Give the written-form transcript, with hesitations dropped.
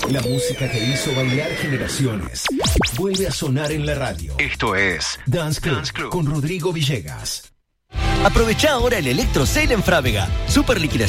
La música que hizo bailar generaciones vuelve a sonar en la radio. Esto es Dance Club con Rodrigo Villegas. Aprovecha ahora el Electro Sale en Frávega. Super liquidación